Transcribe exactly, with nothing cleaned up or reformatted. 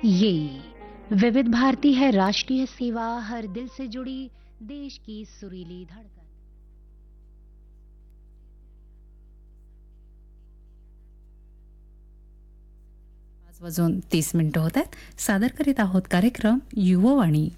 ये विविध भारती है, राष्ट्रीय सेवा, हर दिल से जुड़ी देश की सुरीली धड़कन। पाच वाजून तीस मिनिटं होत आहेत. सादर करीत आहोत कार्यक्रम युववाणी.